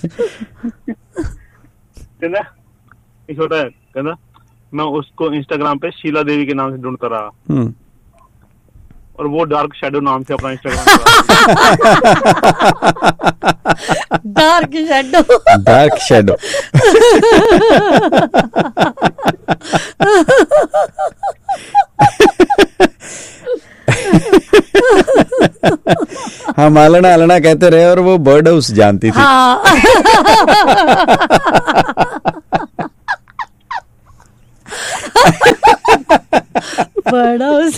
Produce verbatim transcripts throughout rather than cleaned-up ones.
कहना छोटा है, कहना मैं उसको इंस्टाग्राम पे शीला देवी के नाम से ढूंढता रहा और वो डार्क शैडो नाम से अपना Instagram dark shadow dark shadow हाँ, मालना आलना कहते रहे और वो बर्ड हाउस जानती थी। हाँ। Bird house.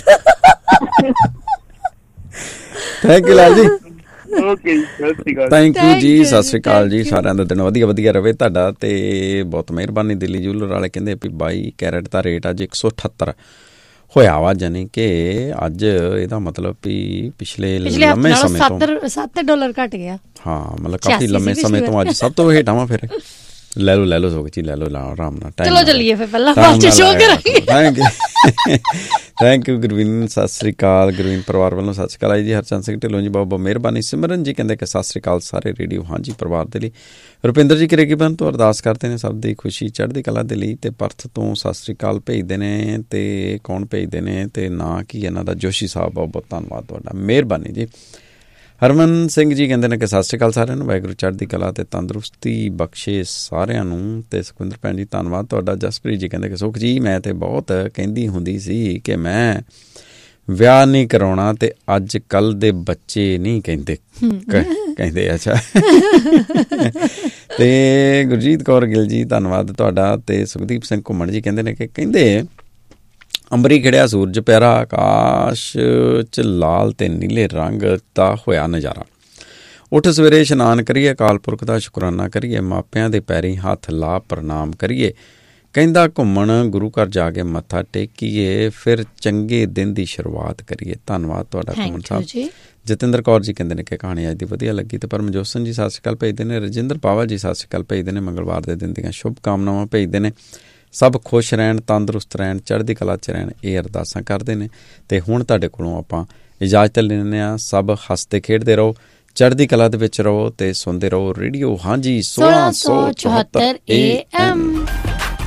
Thank you Lal ji. Okay thank you ਜੀ, ਸਤਿ ਸ਼੍ਰੀ ਅਕਾਲ ਜੀ। ਸਾਰਿਆਂ ਦਾ ਦਿਨ ਵਧੀਆ ਵਧੀਆ ਰਵੇ ਤੁਹਾਡਾ ਤੇ ਬਹੁਤ ਮਿਹਰਬਾਨੀ। ਦਿੱਲੀ ਜੂਲਰ ਵਾਲੇ ਕਹਿੰਦੇ ਵੀ ਬਾਈ ਕੈਰਟ ਦਾ ਰੇਟ ਅੱਜ ਇੱਕ ਸੌ ਅਠੱਤਰ ਹੋਇਆ ਵਾ, ਜਾਨੀ ਕਿ ਅੱਜ ਇਹਦਾ ਮਤਲਬ ਵੀ ਪਿਛਲੇ ਲੰਮੇ ਸਮੇਂ ਤੋਂ ਸੱਤ ਡਾਲਰ ਘਟ ਗਿਆ। ਹਾਂ, ਮਤਲਬ ਕਾਫੀ ਲੰਮੇ ਸਮੇਂ ਤੋਂ ਅੱਜ ਸਭ ਤੋਂ ਹੇਠਾਂ ਵਾ। ਫਿਰ ਲੈ ਲਓ ਲੈ ਲਓ ਸੋਗ ਜੀ, ਲੈ ਲਓ ਆਰਾਮ ਨਾਲ। ਚਲੋ ਚੱਲੀਏ ਫਿਰ, ਪਹਿਲਾਂ ਫਾਸਟ ਸ਼ੋਅ ਕਰਾਂਗੇ। Thank you thank you Gurveen, ਸਤਿ ਸ਼੍ਰੀ ਅਕਾਲ। ਗੁਰਵੀਨ ਪਰਿਵਾਰ ਵੱਲੋਂ ਸਤਿ ਸ਼੍ਰੀ ਅਕਾਲ ਜੀ। ਹਰਚੰਦ ਸਿੰਘ ਢਿੱਲੋਂ ਜੀ ਬਹੁਤ ਬਹੁਤ ਮਿਹਰਬਾਨੀ। ਸਿਮਰਨ ਜੀ ਕਹਿੰਦੇ ਕਿ ਸਤਿ ਸ਼੍ਰੀ ਅਕਾਲ ਸਾਰੇ ਰੇਡੀਓ ਹਾਂਜੀ ਪਰਿਵਾਰ ਦੇ ਲਈ। ਰੁਪਿੰਦਰ ਜੀ ਕਰੇਗੀਬਨ ਤੋਂ ਅਰਦਾਸ ਕਰਦੇ ਨੇ ਸਭ ਦੀ ਖੁਸ਼ੀ ਚੜ੍ਹਦੀ ਕਲਾ ਦੇ ਲਈ। ਅਤੇ ਪਰਥ ਤੋਂ ਸਤਿ ਸ਼੍ਰੀ ਅਕਾਲ ਭੇਜਦੇ ਨੇ। ਅਤੇ ਕੌਣ ਭੇਜਦੇ ਨੇ ਅਤੇ ਨਾਂ ਕੀ ਇਹਨਾਂ ਦਾ? ਜੋਸ਼ੀ ਸਾਹਿਬ, ਬਹੁਤ ਬਹੁਤ ਧੰਨਵਾਦ ਤੁਹਾਡਾ, ਮਿਹਰਬਾਨੀ ਜੀ। ਹਰਮਨ ਸਿੰਘ ਜੀ ਕਹਿੰਦੇ ਨੇ ਕਿ ਸਤਿ ਸ਼੍ਰੀ ਅਕਾਲ ਸਾਰਿਆਂ ਨੂੰ, ਵਾਹਿਗੁਰੂ ਚੜ੍ਹਦੀ ਕਲਾ ਅਤੇ ਤੰਦਰੁਸਤੀ ਬਖਸ਼ੇ ਸਾਰਿਆਂ ਨੂੰ। ਅਤੇ ਸੁਖਵਿੰਦਰ ਭੈਣ ਜੀ ਧੰਨਵਾਦ ਤੁਹਾਡਾ। ਜਸਪ੍ਰੀਤ ਜੀ ਕਹਿੰਦੇ ਕਿ ਸੁਖ ਜੀ ਮੈਂ ਤਾਂ ਬਹੁਤ ਕਹਿੰਦੀ ਹੁੰਦੀ ਸੀ ਕਿ ਮੈਂ ਵਿਆਹ ਨਹੀਂ ਕਰਾਉਣਾ ਅਤੇ ਅੱਜ ਕੱਲ੍ਹ ਦੇ ਬੱਚੇ ਨਹੀਂ ਕਹਿੰਦੇ ਕਹਿੰਦੇ ਅੱਛਾ। ਅਤੇ ਗੁਰਜੀਤ ਕੌਰ ਗਿੱਲ ਜੀ ਧੰਨਵਾਦ ਤੁਹਾਡਾ। ਅਤੇ ਸੁਖਦੀਪ ਸਿੰਘ ਘੁੰਮਣ ਜੀ ਕਹਿੰਦੇ ਨੇ ਕਿ ਕਹਿੰਦੇ ਅੰਬਰੀ ਖਿੜਿਆ ਸੂਰਜ ਪਿਆਰਾ, ਆਕਾਸ਼ 'ਚ ਲਾਲ ਤੇ ਨੀਲੇ ਰੰਗ ਦਾ ਹੋਇਆ ਨਜ਼ਾਰਾ। ਉੱਠ ਸਵੇਰੇ ਇਸ਼ਨਾਨ ਕਰੀਏ, ਅਕਾਲ ਪੁਰਖ ਦਾ ਸ਼ੁਕਰਾਨਾ ਕਰੀਏ, ਮਾਪਿਆਂ ਦੇ ਪੈਰੀਂ ਹੱਥ ਲਾ ਪ੍ਰਣਾਮ ਕਰੀਏ, ਕਹਿੰਦਾ ਘੁੰਮਣ ਗੁਰੂ ਘਰ ਜਾ ਕੇ ਮੱਥਾ ਟੇਕੀਏ, ਫਿਰ ਚੰਗੇ ਦਿਨ ਦੀ ਸ਼ੁਰੂਆਤ ਕਰੀਏ। ਧੰਨਵਾਦ ਤੁਹਾਡਾ ਘੁੰਮਣ ਸਾਹਿਬ। ਜਤਿੰਦਰ ਕੌਰ ਜੀ ਕਹਿੰਦੇ ਨੇ ਕਿ ਕਹਾਣੀ ਅੱਜ ਦੀ ਵਧੀਆ ਲੱਗੀ। ਅਤੇ ਪਰਮਜੋਸਨ ਜੀ ਸਤਿ ਸ਼੍ਰੀ ਅਕਾਲ ਭੇਜਦੇ ਨੇ। ਰਜਿੰਦਰ ਪਾਵਾ ਜੀ ਸਤਿ ਸ਼੍ਰੀ ਅਕਾਲ ਭੇਜਦੇ ਨੇ। ਮੰਗਲਵਾਰ ਦੇ ਦਿਨ ਦੀਆਂ ਸ਼ੁਭ ਕਾਮਨਾਵਾਂ ਭੇਜਦੇ ਨੇ। ਸਭ ਖੁਸ਼ ਰਹਿਣ, ਤੰਦਰੁਸਤ ਰਹਿਣ, ਚੜ੍ਹਦੀ ਕਲਾ 'ਚ ਰਹਿਣ, ਇਹ ਅਰਦਾਸਾਂ ਕਰਦੇ ਨੇ। ਅਤੇ ਹੁਣ ਤੁਹਾਡੇ ਕੋਲੋਂ ਆਪਾਂ ਇਜਾਜ਼ਤ ਲੈਂਦੇ ਹਾਂ। ਸਭ ਹੱਸਦੇ ਖੇਡਦੇ ਰਹੋ, ਚੜ੍ਹਦੀ ਕਲਾ ਦੇ ਵਿੱਚ ਰਹੋ ਅਤੇ ਸੁਣਦੇ ਰਹੋ ਰੇਡੀਓ ਹਾਂਜੀ ਸੋਲਾਂ ਸੌ ਚੁਹੱਤਰ ਏ ਐਮ।